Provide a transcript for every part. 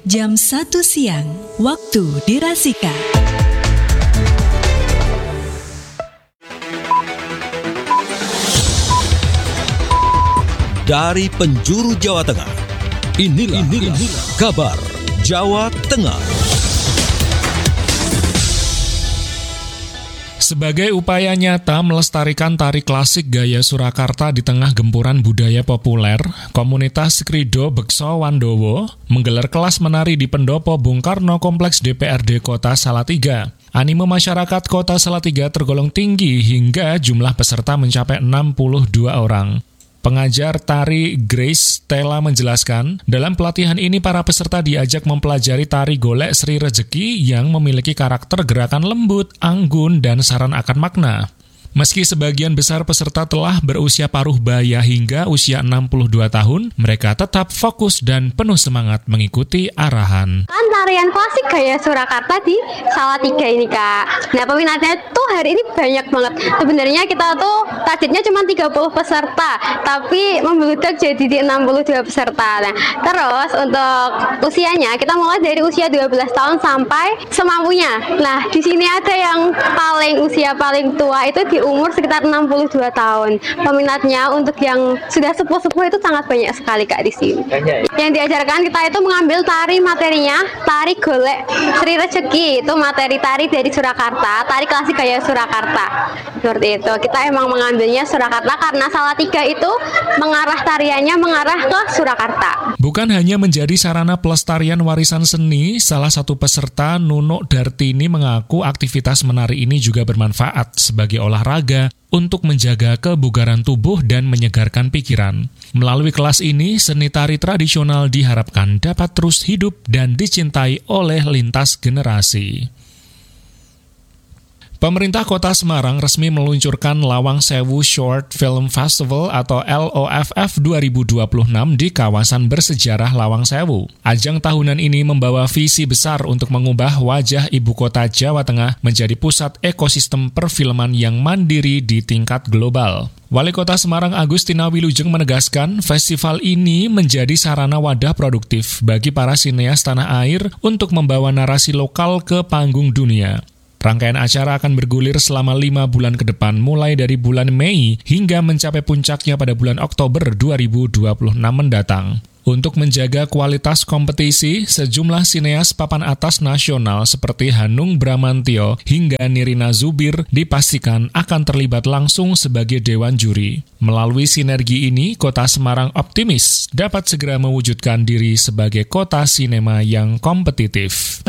Jam 1 siang, waktu dirasika. Dari penjuru Jawa Tengah, inilah kabar Jawa Tengah. Sebagai upaya nyata melestarikan tari klasik gaya Surakarta di tengah gempuran budaya populer, komunitas Krido Bekso Wandowo menggelar kelas menari di Pendopo Bung Karno Kompleks DPRD Kota Salatiga. Animo masyarakat Kota Salatiga tergolong tinggi hingga jumlah peserta mencapai 62 orang. Pengajar tari Grace Stella menjelaskan, dalam pelatihan ini para peserta diajak mempelajari tari golek Sri Rejeki yang memiliki karakter gerakan lembut, anggun, dan saran akan makna. Meski sebagian besar peserta telah berusia paruh baya hingga usia 62 tahun, mereka tetap fokus dan penuh semangat mengikuti arahan. Kan tarian klasik gaya Surakarta di Salatiga ini, Kak. Nah, peminatnya tuh hari ini banyak banget. Sebenarnya kita tuh targetnya cuma 30 peserta, tapi membludak jadi di 62 peserta. Nah, terus untuk usianya kita mulai dari usia 12 tahun sampai semampunya. Nah, di sini ada yang usia paling tua itu di umur sekitar 62 tahun. Peminatnya untuk yang sudah sepuh-sepuh itu sangat banyak sekali, Kak, di sini. Yang diajarkan kita itu mengambil tari materinya, tari golek Sri Rejeki, itu materi tari dari Surakarta, tari klasik gaya Surakarta. Seperti itu. Kita emang mengambilnya Surakarta karena Salatiga itu tariannya mengarah ke Surakarta. Bukan hanya menjadi sarana pelestarian warisan seni, salah satu peserta Nunuk Dartini mengaku aktivitas menari ini juga bermanfaat sebagai olahraga untuk menjaga kebugaran tubuh dan menyegarkan pikiran. Melalui kelas ini, seni tari tradisional diharapkan dapat terus hidup dan dicintai oleh lintas generasi. Pemerintah Kota Semarang resmi meluncurkan Lawang Sewu Short Film Festival atau LOFF 2026 di kawasan bersejarah Lawang Sewu. Ajang tahunan ini membawa visi besar untuk mengubah wajah ibu kota Jawa Tengah menjadi pusat ekosistem perfilman yang mandiri di tingkat global. Wali Kota Semarang Agustina Wilujeng menegaskan festival ini menjadi sarana wadah produktif bagi para sineas tanah air untuk membawa narasi lokal ke panggung dunia. Rangkaian acara akan bergulir selama 5 bulan ke depan, mulai dari bulan Mei hingga mencapai puncaknya pada bulan Oktober 2026 mendatang. Untuk menjaga kualitas kompetisi, sejumlah sineas papan atas nasional seperti Hanung Bramantyo hingga Nirina Zubir dipastikan akan terlibat langsung sebagai dewan juri. Melalui sinergi ini, Kota Semarang optimis dapat segera mewujudkan diri sebagai kota sinema yang kompetitif.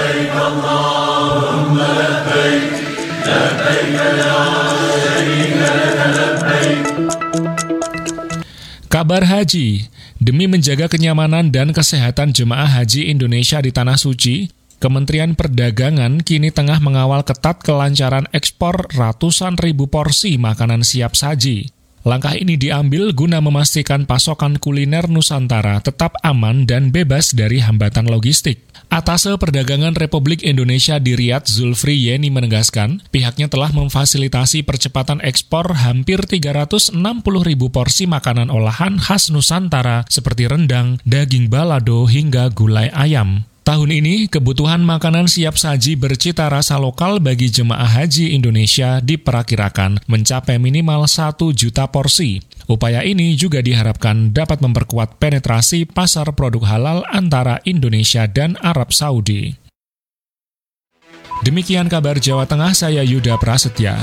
Kabar haji. Demi menjaga kenyamanan dan kesehatan jemaah haji Indonesia di Tanah Suci, Kementerian Perdagangan kini tengah mengawal ketat kelancaran ekspor ratusan ribu porsi makanan siap saji. Langkah ini diambil guna memastikan pasokan kuliner Nusantara tetap aman dan bebas dari hambatan logistik. Atase Perdagangan Republik Indonesia di Riyadh, Zulfri Yeni menegaskan, pihaknya telah memfasilitasi percepatan ekspor hampir 360 ribu porsi makanan olahan khas Nusantara seperti rendang, daging balado, hingga gulai ayam. Tahun ini, kebutuhan makanan siap saji bercita rasa lokal bagi jemaah haji Indonesia diperkirakan mencapai minimal 1 juta porsi. Upaya ini juga diharapkan dapat memperkuat penetrasi pasar produk halal antara Indonesia dan Arab Saudi. Demikian kabar Jawa Tengah, saya Yuda Prasetya.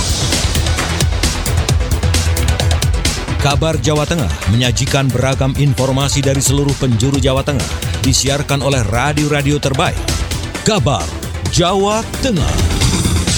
Kabar Jawa Tengah menyajikan beragam informasi dari seluruh penjuru Jawa Tengah, disiarkan oleh radio-radio terbaik. Kabar Jawa Tengah.